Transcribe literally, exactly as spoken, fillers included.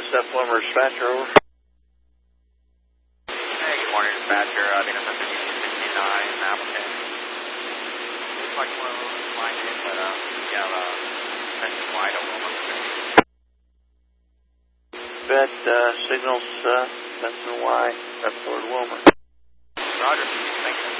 Steph Wilmer, dispatcher, over. Hey, good morning, dispatcher. I think it's fifty-two sixty-nine, Appleton. Looks like one of those is lined in, but, uh, yeah, uh, Benson wide open. Bed, uh, signals, uh, Benson Y, Steph Wilmer. Roger. Thank you.